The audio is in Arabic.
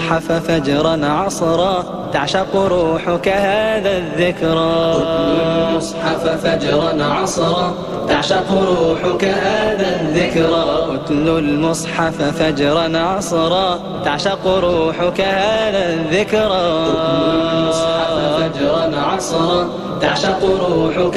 المصحف فجرا عصرا تعشق روحك هذا الذكرى. اتل المصحف فجرا عصرا تعشق روحك هذا الذكرى. اتل المصحف فجرا عصرا تعشق روحك هذا الذكرى. اتل المصحف فجرا عصرا تعشق روحك